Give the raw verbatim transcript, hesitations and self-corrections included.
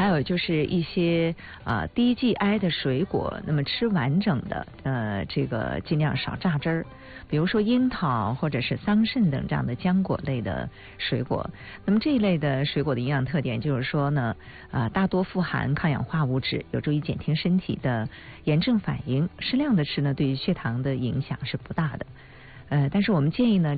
有就是一些啊、呃、低 G I 的水果，那么吃完整的，呃，这个尽量少榨汁儿。比如说樱桃或者是桑葚等这样的浆果类的水果，那么这一类的水果的营养特点就是说呢，啊、呃，大多富含抗氧化物质，有助于减轻身体的炎症反应。适量的吃呢，对于血糖的影响是不大的。呃，但是我们建议呢，